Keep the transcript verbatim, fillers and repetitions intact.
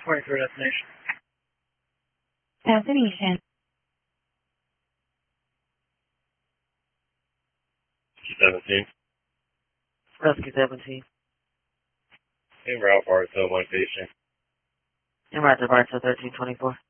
twenty-three destination. Destination. seventeen. Rescue seventeen. En route for our location. En route to Bartow thirteen twenty-four.